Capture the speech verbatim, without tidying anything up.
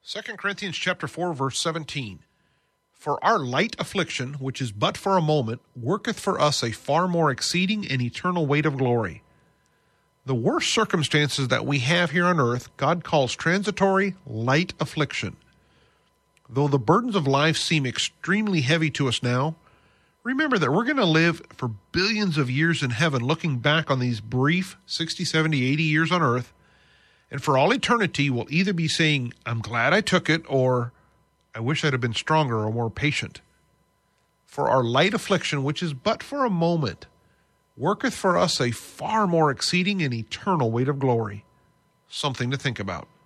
Second Corinthians chapter four, verse seventeen. For our light affliction, which is but for a moment, worketh for us a far more exceeding and eternal weight of glory. The worst circumstances that we have here on earth, God calls transitory, light affliction. Though the burdens of life seem extremely heavy to us now, remember that we're going to live for billions of years in heaven, looking back on these brief sixty, seventy, eighty years on earth, and for all eternity we'll either be saying, I'm glad I took it, or I wish I'd have been stronger or more patient. For our light affliction, which is but for a moment, worketh for us a far more exceeding and eternal weight of glory. Something to think about.